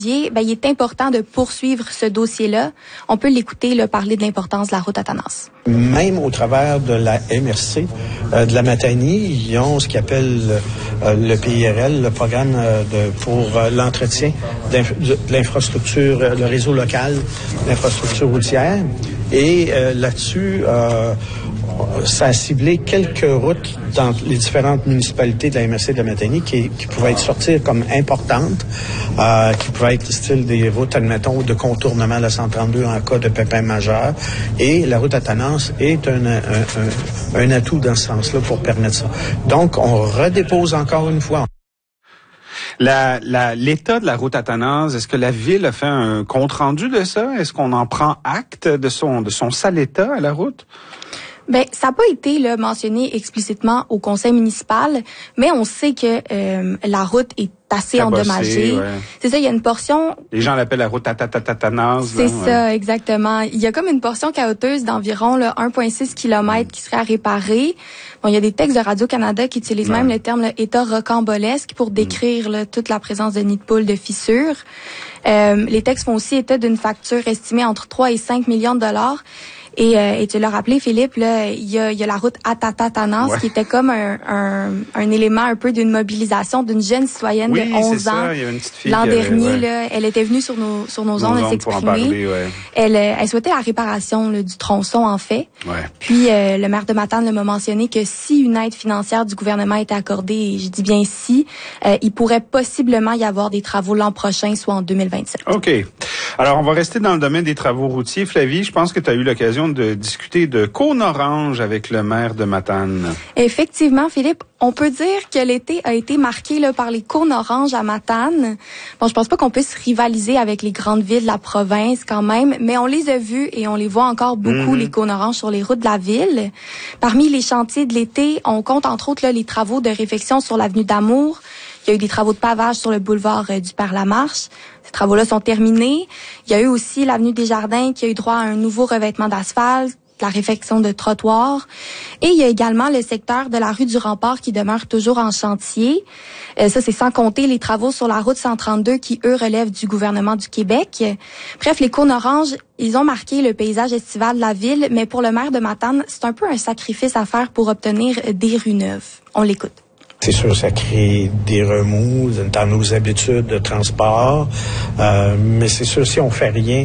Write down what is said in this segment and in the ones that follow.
Ben, il est important de poursuivre ce dossier-là. On peut l'écouter parler de l'importance de la route Athanas. Même au travers de la MRC de la Matanie, ils ont ce qu'ils appellent le PIRL, le programme pour l'entretien de l'infrastructure, le réseau local, l'infrastructure routière. Et là-dessus, ça a ciblé quelques routes dans les différentes municipalités de la MRC de la Matanie qui pouvaient être sorties comme importantes, qui pouvaient être style des routes, admettons, de contournement à la 132 en cas de pépin majeur. Et la route Athanas est un atout dans ce sens-là pour permettre ça. Donc, on redépose encore une fois. L'état de la route Athanas, est-ce que la ville a fait un compte-rendu de ça? Est-ce qu'on en prend acte de son sale état à la route? Ben, ça n'a pas été mentionné explicitement au conseil municipal, mais on sait que la route est assez endommagée. Ouais. C'est ça, il y a une portion... Les gens l'appellent la route Athanas. C'est ça, exactement. Il y a comme une portion caoteuse d'environ 1,6 km qui serait à réparer. Bon, il y a des textes de Radio-Canada qui utilisent même le terme état rocambolesque pour décrire toute la présence de nids de poules, de fissures. Les textes font aussi état d'une facture estimée entre 3 et 5 millions de dollars. Et tu l'as rappelé, Philippe, là, il y a la route Athanas qui était comme un élément un peu d'une mobilisation d'une jeune citoyenne de 11 ans. Ça. Il y avait une petite fille l'an dernier, là, elle était venue sur nos ondes, elle s'exprimer. Elle souhaitait la réparation du tronçon, en fait. Ouais. Puis le maire de Matane m'a mentionné que si une aide financière du gouvernement était accordée, et je dis bien si, il pourrait possiblement y avoir des travaux l'an prochain, soit en 2027. OK. Alors, on va rester dans le domaine des travaux routiers. Flavie, je pense que tu as eu l'occasion de discuter de Cône-Orange avec le maire de Matane. Effectivement, Philippe, on peut dire que l'été a été marqué par les Cône-Orange à Matane. Bon, je pense pas qu'on puisse rivaliser avec les grandes villes de la province quand même, mais on les a vus et on les voit encore beaucoup, les Cône-Orange, sur les routes de la ville. Parmi les chantiers de l'été, on compte entre autres les travaux de réfection sur l'avenue d'Amour. Il y a eu des travaux de pavage sur le boulevard du Père-Lamarche. Ces travaux-là sont terminés. Il y a eu aussi l'avenue des Jardins qui a eu droit à un nouveau revêtement d'asphalte, la réfection de trottoirs. Et il y a également le secteur de la rue du Rempart qui demeure toujours en chantier. Ça, c'est sans compter les travaux sur la route 132 qui, eux, relèvent du gouvernement du Québec. Bref, les Cône-Orange, ils ont marqué le paysage estival de la ville, mais pour le maire de Matane, c'est un peu un sacrifice à faire pour obtenir des rues neuves. On l'écoute. C'est sûr, ça crée des remous dans nos habitudes de transport, mais c'est sûr, si on fait rien,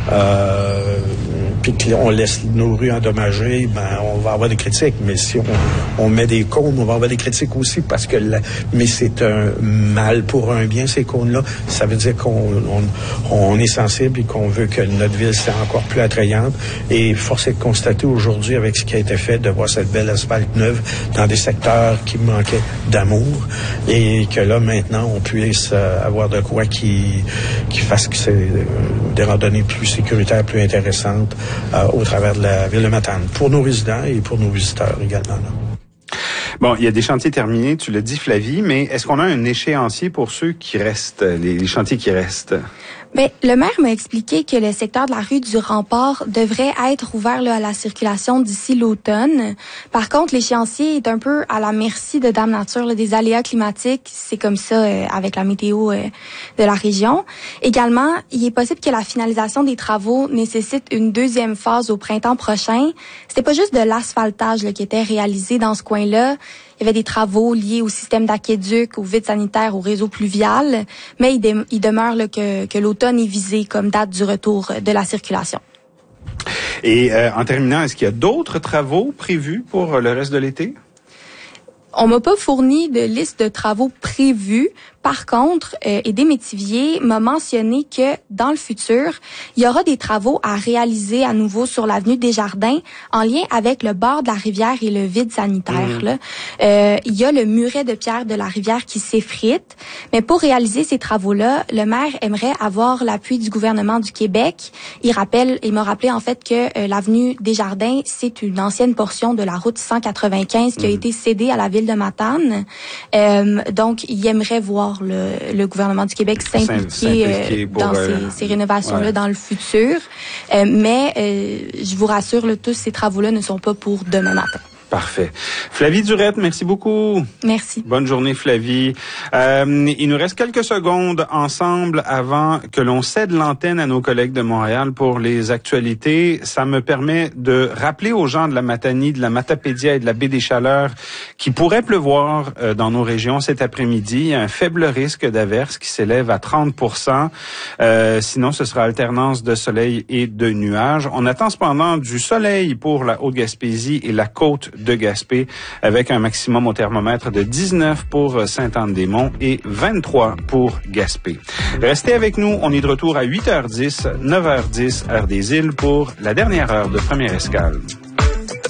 puis qu'on laisse nos rues endommagées, on va avoir des critiques. Mais si on met des cônes, on va avoir des critiques aussi parce que mais c'est un mal pour un bien, ces cônes-là. Ça veut dire qu'on est sensible et qu'on veut que notre ville soit encore plus attrayante. Et force est de constater aujourd'hui, avec ce qui a été fait, de voir cette belle asphalte neuve dans des secteurs qui manquaient d'amour et que là, maintenant, on puisse avoir de quoi qui fasse que c'est des randonnées plus sécuritaires, plus intéressantes au travers de la ville de Matane, pour nos résidents et pour nos visiteurs également. Là. Bon, il y a des chantiers terminés, tu l'as dit, Flavie, mais est-ce qu'on a un échéancier pour ceux qui restent, les chantiers qui restent? Ben, le maire m'a expliqué que le secteur de la rue du Rempart devrait être ouvert à la circulation d'ici l'automne. Par contre, l'échéancier est un peu à la merci de Dame Nature, des aléas climatiques. C'est comme ça avec la météo de la région. Également, il est possible que la finalisation des travaux nécessite une deuxième phase au printemps prochain. C'était pas juste de l'asphaltage qui était réalisé dans ce coin-là. Il y avait des travaux liés au système d'aqueduc, au vide sanitaire, au réseau pluvial, mais il demeure que l'automne est visé comme date du retour de la circulation. Et en terminant, est-ce qu'il y a d'autres travaux prévus pour le reste de l'été? On m'a pas fourni de liste de travaux prévus. Par contre, Aidé Métivier m'a mentionné que dans le futur, il y aura des travaux à réaliser à nouveau sur l'avenue des Jardins en lien avec le bord de la rivière et le vide sanitaire. Là. Il y a le muret de pierre de la rivière qui s'effrite. Mais pour réaliser ces travaux-là, le maire aimerait avoir l'appui du gouvernement du Québec. Il m'a rappelé en fait que l'avenue des Jardins, c'est une ancienne portion de la route 195 qui a été cédée à la ville de Matane. Donc, il aimerait voir le gouvernement du Québec s'impliquer dans ces rénovations-là dans le futur. Mais je vous rassure, tous ces travaux-là ne sont pas pour demain matin. Parfait. Flavie Durette, merci beaucoup. Merci. Bonne journée, Flavie. Il nous reste quelques secondes ensemble avant que l'on cède l'antenne à nos collègues de Montréal pour les actualités. Ça me permet de rappeler aux gens de la Matanie, de la Matapédia et de la Baie des Chaleurs qu'il pourrait pleuvoir dans nos régions cet après-midi. Il y a un faible risque d'averse qui s'élève à 30%. Sinon, ce sera alternance de soleil et de nuages. On attend cependant du soleil pour la Haute-Gaspésie et la côte de Gaspé, avec un maximum au thermomètre de 19 pour Sainte-Anne-des-Monts et 23 pour Gaspé. Restez avec nous, on est de retour à 8h10, 9h10, heure des îles pour la dernière heure de Première Escale.